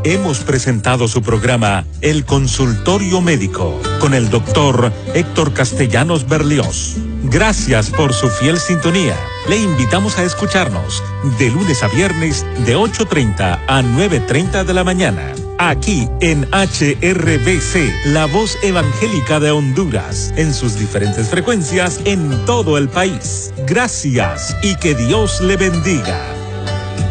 hemos presentado su programa El Consultorio Médico con el doctor Héctor Castellanos Berlioz. Gracias por su fiel sintonía. Le invitamos a escucharnos de lunes a viernes de 8:30 a 9:30 de la mañana. Aquí en HRBC, la voz evangélica de Honduras, en sus diferentes frecuencias en todo el país. Gracias y que Dios le bendiga.